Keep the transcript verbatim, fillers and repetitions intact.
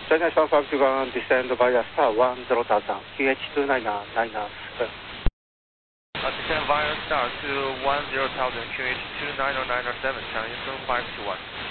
China South Africa descend via star one zero thousand, Q H two nine nine nine nine seven. Uh, descend via star to one zero thousand, Q H two nine nine seven, China Eastern five two one.